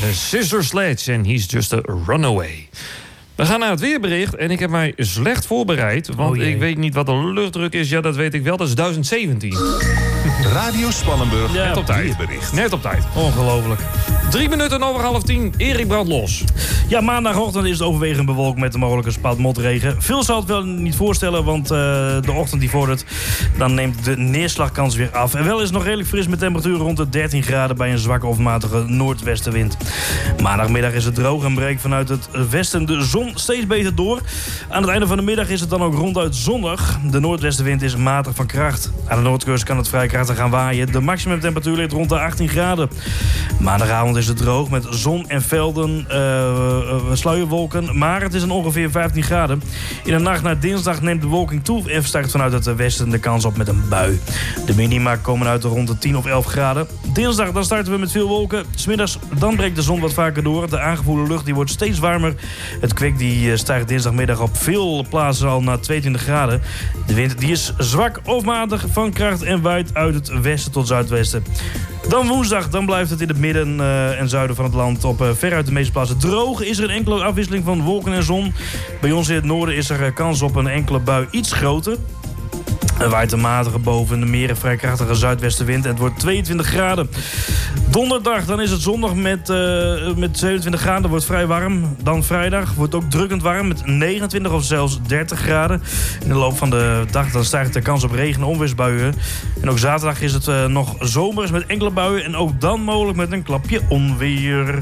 Sister Sledge en He's Just a Runaway. We gaan naar het weerbericht en ik heb mij slecht voorbereid. Want ik weet niet wat de luchtdruk is. Ja, dat weet ik wel. Dat is 1017. Radio Spannenburg. Net op tijd. Weerbericht. Net op tijd. Ongelooflijk. 3 minuten over 9:30. Erik brandt los. Ja, maandagochtend is het overwegend bewolkt met de mogelijke spat motregen. Veel zal het wel niet voorstellen, want de ochtend die vordert, dan neemt de neerslagkans weer af. En wel is het nog redelijk fris met temperaturen rond de 13 graden bij een zwakke of matige noordwestenwind. Maandagmiddag is het droog en breekt vanuit het westen de zon steeds beter door. Aan het einde van de middag is het dan ook ronduit zonnig. De noordwestenwind is matig van kracht. Aan de noordkust kan het vrij krachtig gaan waaien. De maximumtemperatuur ligt rond de 18 graden. Maandagavond is het droog met zon en velden, sluierwolken. Maar het is dan ongeveer 15 graden. In de nacht naar dinsdag neemt de bewolking toe en versterkt vanuit het westen de kans op met een bui. De minima komen uit rond de 10 of 11 graden. Dinsdag dan starten we met veel wolken. 's Middags dan breekt de zon wat vaker door. De aangevoelde lucht die wordt steeds warmer. Het kwik die stijgt dinsdagmiddag op veel plaatsen al naar 22 graden. De wind die is zwak of matig van kracht en waait uit het westen tot zuidwesten. Dan woensdag, dan blijft het in het midden en zuiden van het land op veruit de meeste plaatsen droog. Is er een enkele afwisseling van wolken en zon. Bij ons in het noorden is er kans op een enkele bui iets groter. Er waait een matige boven de meren vrij krachtige zuidwestenwind en het wordt 22 graden. Donderdag, dan is het zondag met 27 graden, wordt vrij warm. Dan vrijdag wordt ook drukkend warm met 29 of zelfs 30 graden. In de loop van de dag dan stijgt de kans op regen en onweersbuien. En ook zaterdag is het nog zomers met enkele buien en ook dan mogelijk met een klapje onweer.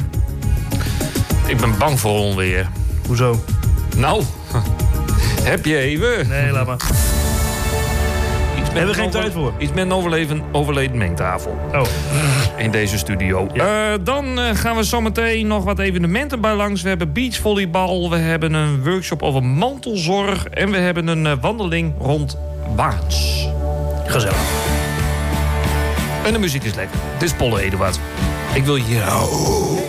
Ik ben bang voor onweer. Hoezo? Nou, heb je even? Nee, laat maar. Hebben we geen tijd voor? Iets met een overleden mengtafel. Oh. In deze studio. Ja. Dan gaan we zometeen nog wat evenementen bij langs. We hebben beachvolleybal. We hebben een workshop over mantelzorg. En we hebben een wandeling rond Waans. Gezellig. En de muziek is lekker. Het is Polle Eduard. Ik wil jou.